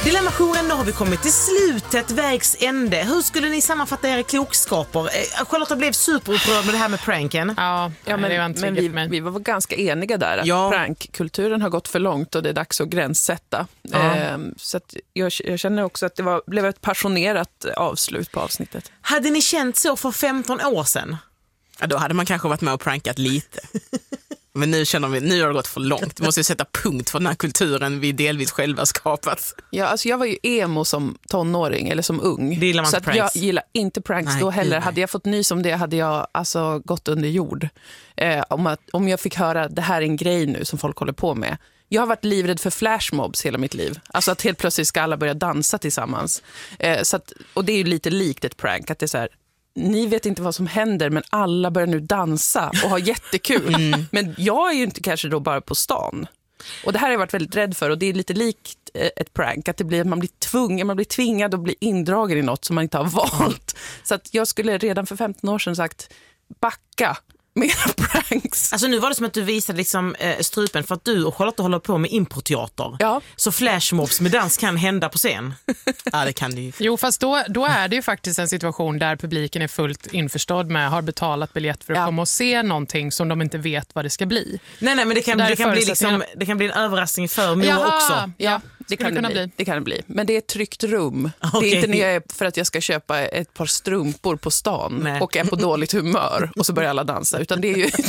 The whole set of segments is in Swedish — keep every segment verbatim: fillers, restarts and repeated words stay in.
Dilemma-jouren, då har vi kommit till slutet, vägs ände. Hur skulle ni sammanfatta era klokskaper? Eh, Charlotta blev superupprörd med det här med pranken. Ja, Ja, men, det var men vi, vi var ganska eniga där att Ja. prankkulturen har gått för långt och det är dags att gränssätta. Ja. Ehm, så att jag, jag känner också att det var, blev ett passionerat avslut på avsnittet. Hade ni känt så för femton år sedan? Ja, då hade man kanske varit med och prankat lite. Men nu känner vi, nu har det gått för långt. Vi måste sätta punkt för den här kulturen vi delvis själva skapat. Ja, alltså jag var ju emo som tonåring eller som ung. Gillar man så inte att jag pranks? gillar inte pranks Nej, då heller. gud, Hade jag fått nys om det hade jag alltså gått under jord. Eh, om, att, om jag fick höra det här är en grej nu som folk håller på med. Jag har varit livrädd för flashmobs hela mitt liv. Alltså att helt plötsligt ska alla börja dansa tillsammans. Eh, så att, och det är ju lite likt ett prank. Att det är så här, ni vet inte vad som händer men alla börjar nu dansa och ha jättekul. Mm. Men jag är ju inte kanske då bara på stan. Och det här har jag varit väldigt rädd för och det är lite likt ett prank. Att det blir, man blir tvungen, man blir tvingad att bli indragen i något som man inte har valt. Så att jag skulle redan för femton år sedan sagt backa. Mera pranks. Alltså nu var det som att du visade liksom, eh, strupen för att du och Charlotte håller på med improteater. Ja. Så flashmobs med dans kan hända på scen. Ja, det kan det ju. Jo, fast då, då är det ju faktiskt en situation där publiken är fullt införstådd med, har betalat biljett för att Ja. komma och se någonting som de inte vet vad det ska bli. Nej, nej, men det kan, Där är det kan, bli, förutsättningarna. liksom, det kan bli en överraskning för mor Jaha, också. Ja, Det kan det, kunna bli. bli. det kan det bli. Men det är ett tryggt rum. Det Okej. är inte när jag är för att jag ska köpa ett par strumpor på stan Nej. och är på dåligt humör och så börjar alla dansa. Utan det är ju...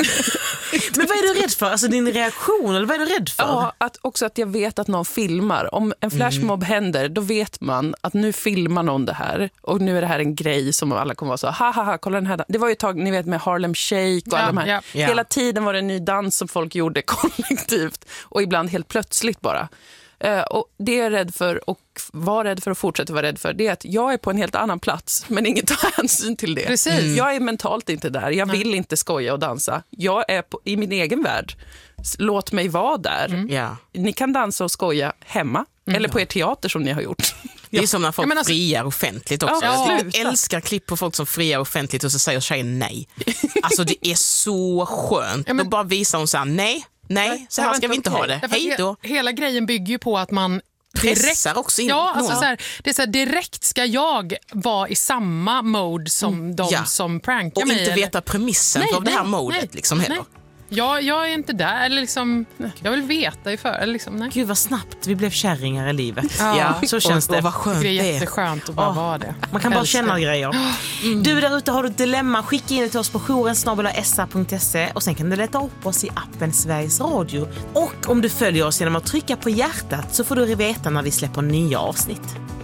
Men vad är du rädd för? Alltså din reaktion, eller vad är du rädd för? Ja, att också att jag vet att någon filmar. Om en flashmob Mm. händer, då vet man att nu filmar någon det här. Och nu är det här en grej som alla kommer vara så, ha ha ha, kolla den här. Det var ju ett tag, ni vet, med Harlem Shake och Ja, alla de här. ja. Ja. Hela tiden var det en ny dans som folk gjorde kollektivt. Och ibland helt plötsligt bara. Uh, och det jag är rädd för och var rädd för och fortsätter vara rädd för, det är att jag är på en helt annan plats men ingen tar hänsyn till det. Precis. Mm. Jag är mentalt inte där. Jag vill inte skoja och dansa. Jag är på, i min egen värld. S- Låt mig vara där. Mm. Ja. Ni kan dansa och skoja hemma eller på er teater som ni har gjort. Det är som när folk Ja, men alltså- friar offentligt också. Ja, jag sluta. älskar klipp på folk som friar offentligt och så säger tjejen nej. Alltså det är så skönt. Ja, men- Då bara visar hon så här, nej, nej, så här det var ska vi inte inte ha okej. det. Därför att Hej då. he- Hela grejen bygger ju på att man direkt, Pressar också in ja, alltså någon. så här, det är så här, direkt ska jag vara i samma mode som de Ja. som prankar Och mig. inte eller- veta premissen Nej, för det här nej, modet nej, liksom heller. nej. Jag, jag är inte där, eller liksom, jag vill veta i för, eller liksom, nej. Gud vad snabbt vi blev kärringar i livet. Ja. Så känns och, det. och vad skönt Det är det är. jätteskönt att bara Åh, vara det. Man kan bara Älskar känna det. grejer. Du där ute, har du ett dilemma, skicka in det till oss på jouren snabel-a s a punkt se och sen kan du leta upp oss i appen Sveriges Radio. Och om du följer oss genom att trycka på hjärtat så får du veta när vi släpper nya avsnitt.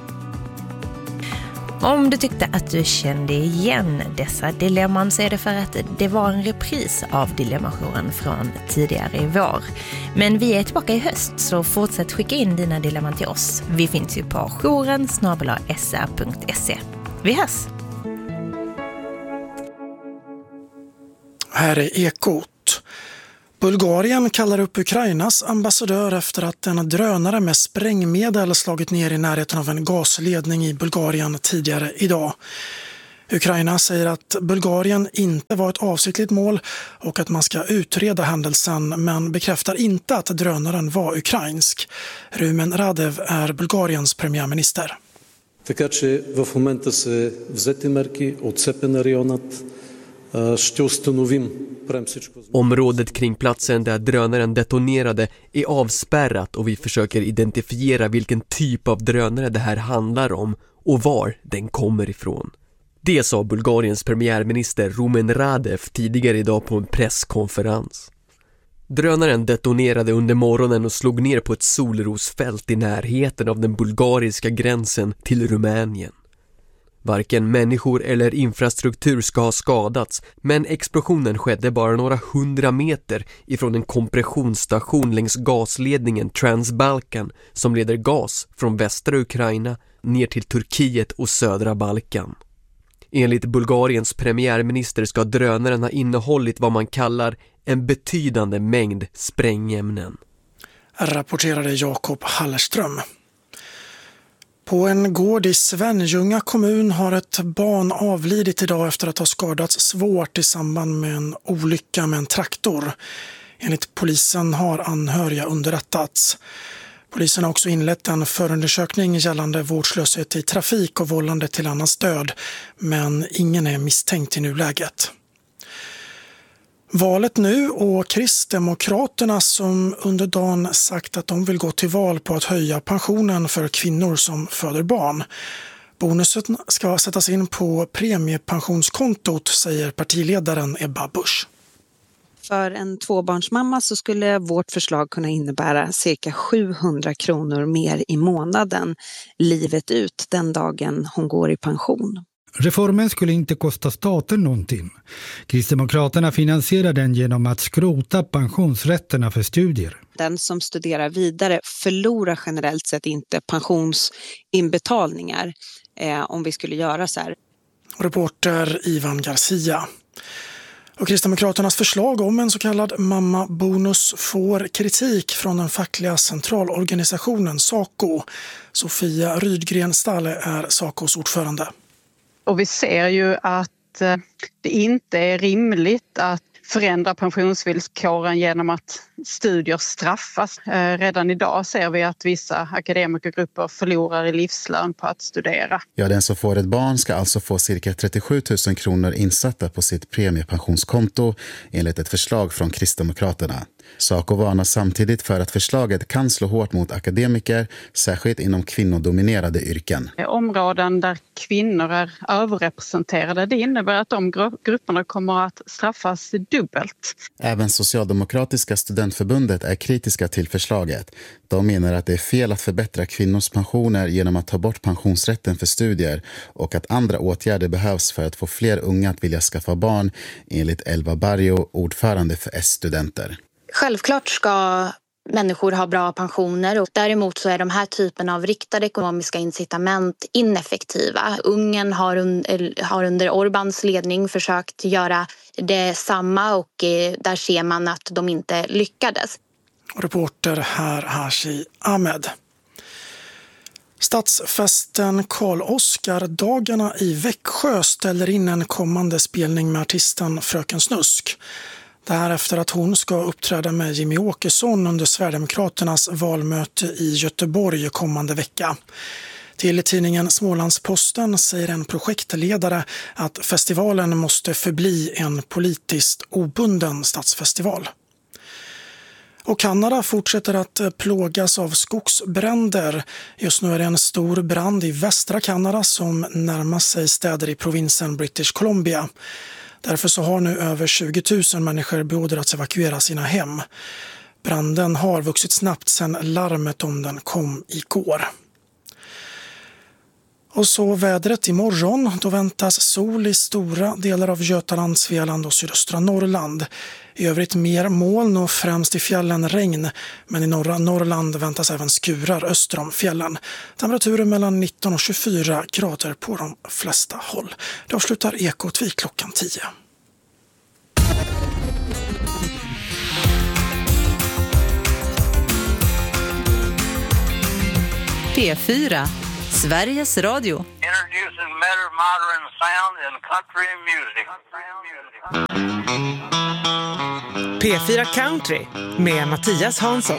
Om du tyckte att du kände igen dessa dilemman så är det för att det var en repris av Dilemma-jouren från tidigare i vår. Men vi är tillbaka i höst så fortsätt skicka in dina dilemman till oss. Vi finns ju på jouren snabel-a s a punkt se. Vi hörs! Här är Ekot. Bulgarien kallar upp Ukrainas ambassadör efter att en drönare med sprängmedel slagit ner i närheten av en gasledning i Bulgarien tidigare idag. Ukraina säger att Bulgarien inte var ett avsiktligt mål och att man ska utreda händelsen men bekräftar inte att drönaren var ukrainsk. Rumen Radev är Bulgariens premiärminister. Така че в момента се взети мерки, отцепен е районът, ще установим прем всичко. Området kring platsen där drönaren detonerade är avspärrat och vi försöker identifiera vilken typ av drönare det här handlar om och var den kommer ifrån. Det sa Bulgariens premiärminister Rumen Radev tidigare idag på en presskonferens. Drönaren detonerade under morgonen och slog ner på ett solrosfält i närheten av den bulgariska gränsen till Rumänien. Varken människor eller infrastruktur ska ha skadats, men explosionen skedde bara några hundra meter ifrån en kompressionsstation längs gasledningen Transbalkan som leder gas från västra Ukraina ner till Turkiet och södra Balkan. Enligt Bulgariens premiärminister ska drönaren ha innehållit vad man kallar en betydande mängd sprängämnen. Rapporterade Jakob Hallerström. På en gård i Svenljunga kommun har ett barn avlidit idag efter att ha skadats svårt i samband med en olycka med en traktor. Enligt polisen har anhöriga underrättats. Polisen har också inlett en förundersökning gällande vårdslöshet i trafik och vållande till annans död, men ingen är misstänkt i nuläget. Valet nu och Kristdemokraterna som under dagen sagt att de vill gå till val på att höja pensionen för kvinnor som föder barn. Bonusen ska sättas in på premiepensionskontot, säger partiledaren Ebba Busch. För en tvåbarnsmamma så skulle vårt förslag kunna innebära cirka sjuhundra kronor mer i månaden livet ut den dagen hon går i pension. Reformen skulle inte kosta staten någonting. Kristdemokraterna finansierar den genom att skrota pensionsrätterna för studier. Den som studerar vidare förlorar generellt sett inte pensionsinbetalningar eh, om vi skulle göra så här. Reporter Ivan Garcia. Och Kristdemokraternas förslag om en så kallad mammabonus får kritik från den fackliga centralorganisationen SACO. Sofia Rydgren-Stalle är SACOs ordförande. Och vi ser ju att det inte är rimligt att förändra pensionsvillkoren genom att studier straffas. Redan idag ser vi att vissa akademikergrupper förlorar i livslön på att studera. Ja, den som får ett barn ska alltså få cirka trettiosju tusen kronor insatta på sitt premiepensionskonto enligt ett förslag från Kristdemokraterna. SACO varnar samtidigt för att förslaget kan slå hårt mot akademiker, särskilt inom kvinnodominerade yrken. Områden där kvinnor är överrepresenterade, det innebär att de grupperna kommer att straffas dubbelt. Även Socialdemokratiska studentförbundet är kritiska till förslaget. De menar att det är fel att förbättra kvinnors pensioner genom att ta bort pensionsrätten för studier och att andra åtgärder behövs för att få fler unga att vilja skaffa barn, enligt Elva Barrio, ordförande för S-studenter. Självklart ska människor ha bra pensioner och däremot så är de här typen av riktade ekonomiska incitament ineffektiva. Ungern har, un- har under Orbáns ledning försökt göra detsamma och eh, där ser man att de inte lyckades. Reporter här Hashi Ahmed. Stadsfesten Karl Oskar-dagarna i Växjö ställer in en kommande spelning med artisten Fröken Snusk. Det här efter att hon ska uppträda med Jimmy Åkesson under Sverigedemokraternas valmöte i Göteborg kommande vecka. Till tidningen Smålandsposten säger en projektledare att festivalen måste förbli en politiskt obunden stadsfestival. Och Kanada fortsätter att plågas av skogsbränder. Just nu är det en stor brand i västra Kanada som närmar sig städer i provinsen British Columbia. Därför så har nu över tjugo tusen människor beordrats evakuera sina hem. Branden har vuxit snabbt sedan larmet om den kom igår. Och så vädret imorgon. Då väntas sol i stora delar av Götaland, Svealand och sydöstra Norrland. I övrigt mer moln och främst i fjällen regn. Men i norra Norrland väntas även skurar öster om fjällen. Temperaturer mellan nitton och tjugofyra grader på de flesta håll. Det avslutar Ekot vid klockan tio. P fyra, Sveriges Radio. Introducing better modern sound in country music. P fyra Country med Mattias Hansson.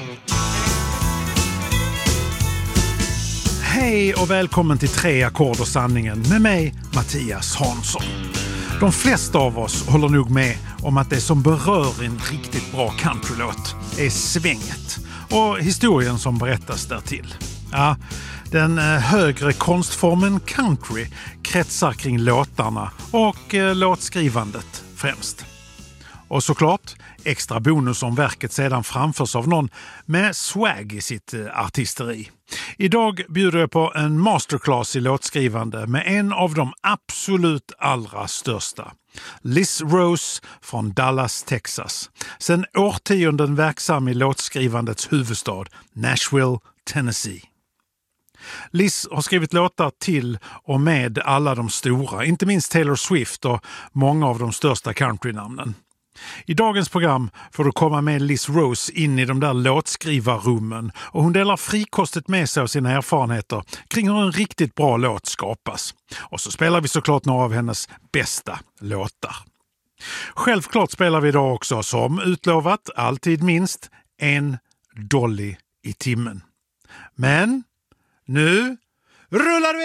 Hej och välkommen till Tre ackord och sanningen med mig, Mattias Hansson. De flesta av oss håller nog med om att det som berör en riktigt bra countrylåt är svänget och historien som berättas därtill. Ja, den högre konstformen country kretsar kring låtarna och eh, låtskrivandet främst. Och såklart extra bonus om verket sedan framförs av någon med swag i sitt eh, artisteri. Idag bjuder jag på en masterclass i låtskrivande med en av de absolut allra största. Liz Rose från Dallas, Texas. Sedan årtionden verksam i låtskrivandets huvudstad, Nashville, Tennessee. Liz har skrivit låtar till och med alla de stora, inte minst Taylor Swift och många av de största countrynamnen. I dagens program får du komma med Liz Rose in i de där låtskrivarrummen och hon delar frikostigt med sig av sina erfarenheter kring hur en riktigt bra låt skapas. Och så spelar vi såklart några av hennes bästa låtar. Självklart spelar vi idag också, som utlovat, alltid minst en Dolly i timmen. Men nu rullar vi!